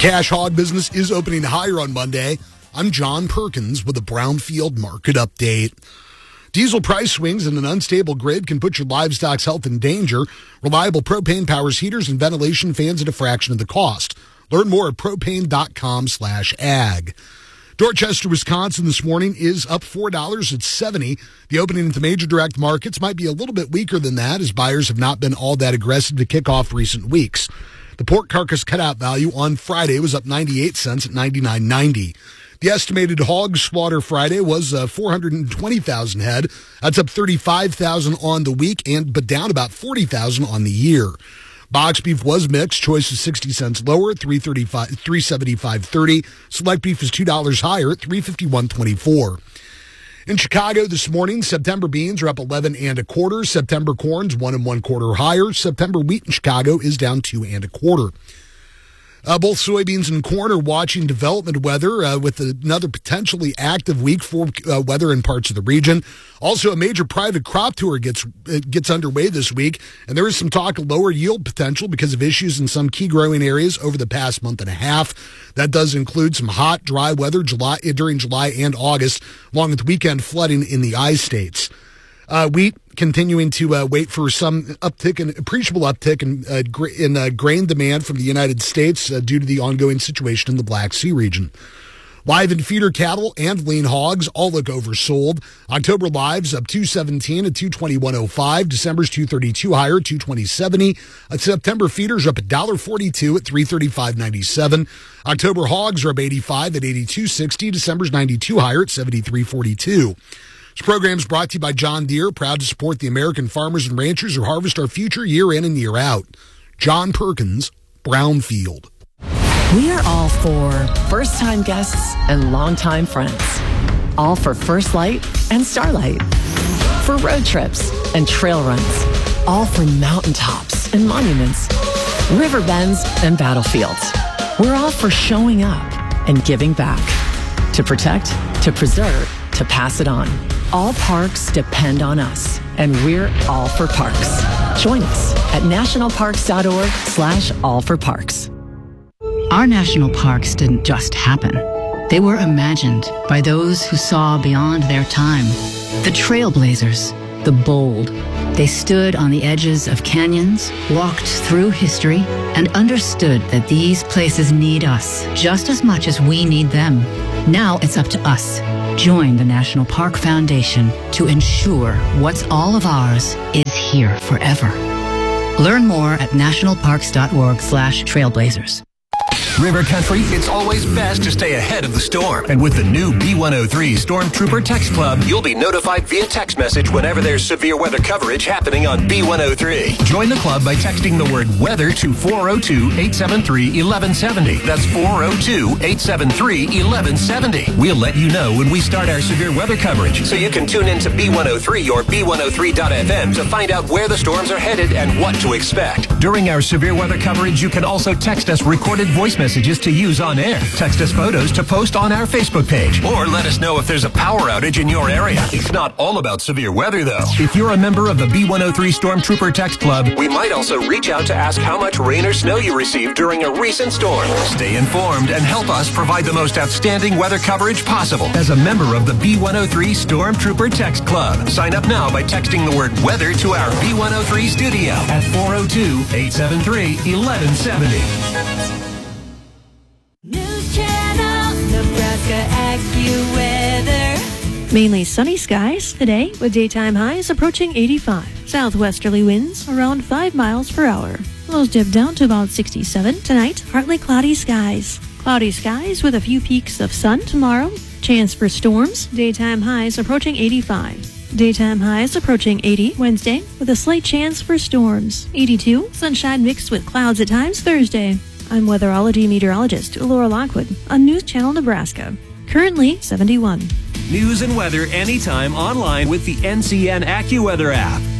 cash hog business is opening higher on Monday. I'm John Perkins with a Brownfield market update. Diesel price swings in an unstable grid can put your livestock's health in danger. Reliable propane powers heaters and ventilation fans at a fraction of the cost. Learn more at propane.com/ag. Dorchester, Wisconsin this morning is up $4 at 70. The opening at the major direct markets might be a little bit weaker than that as buyers have not been all that aggressive to kick off recent weeks. The pork carcass cutout value on Friday was up 98 cents at $99.90. The estimated hog slaughter Friday was 420,000 head. That's up 35,000 on the week, but down about 40,000 on the year. Box beef was mixed. Choice is 60 cents lower at $375.30. Select beef is $2 higher at $351.24. In Chicago this morning, September beans are up 11 1/4. September corn's 1 1/4 higher. September wheat in Chicago is down 2 1/4. Both soybeans and corn are watching development weather with another potentially active week for weather in parts of the region. Also, a major private crop tour gets underway this week, and there is some talk of lower yield potential because of issues in some key growing areas over the past month and a half. That does include some hot, dry weather during July and August, along with weekend flooding in the I-states. Wheat continuing to wait for some appreciable uptick in grain demand from the United States due to the ongoing situation in the Black Sea region. Live and feeder cattle and lean hogs all look oversold. October lives up 217 at 221.05. December's 232 higher, 220.70. September feeders are up $1.42 at 335.97. October hogs are up 85 at 82.60. December's 92 higher at 73.42. This program is brought to you by John Deere, proud to support the American farmers and ranchers who harvest our future year in and year out. John Perkins, Brownfield. We are all for first-time guests and longtime friends. All for First Light and Starlight. For road trips and trail runs. All for mountaintops and monuments. River bends and battlefields. We're all for showing up and giving back. To protect, to preserve, to pass it on. All parks depend on us, and we're all for parks. Join us at nationalparks.org/allforparks. Our national parks didn't just happen. They were imagined by those who saw beyond their time. The trailblazers, the bold. They stood on the edges of canyons, walked through history, and understood that these places need us just as much as we need them. Now it's up to us. Join the National Park Foundation to ensure what's all of ours is here forever. Learn more at nationalparks.org/trailblazers. River Country, it's always best to stay ahead of the storm. And with the new B103 Stormtrooper Text Club, you'll be notified via text message whenever there's severe weather coverage happening on B103. Join the club by texting the word weather to 402-873-1170. That's 402-873-1170. We'll let you know when we start our severe weather coverage, so you can tune in to B103 or B103.FM to find out where the storms are headed and what to expect. During our severe weather coverage, you can also text us recorded voice messages to use on air. Text us photos to post on our Facebook page. Or let us know if there's a power outage in your area. It's not all about severe weather, though. If you're a member of the B103 Stormtrooper Text Club, we might also reach out to ask how much rain or snow you received during a recent storm. Stay informed and help us provide the most outstanding weather coverage possible as a member of the B103 Stormtrooper Text Club. Sign up now by texting the word weather to our B103 studio at 402-873-1170. News Channel, Nebraska AccuWeather. Mainly sunny skies today with daytime highs approaching 85. Southwesterly winds around 5 miles per hour. Lows dip down to about 67 tonight. Partly cloudy skies. Cloudy skies with a few peaks of sun tomorrow. Chance for storms. Daytime highs approaching 85. Daytime highs approaching 80 Wednesday with a slight chance for storms. 82. Sunshine mixed with clouds at times Thursday. I'm weatherology meteorologist Laura Lockwood on News Channel Nebraska. Currently 71. News and weather anytime online with the NCN AccuWeather app.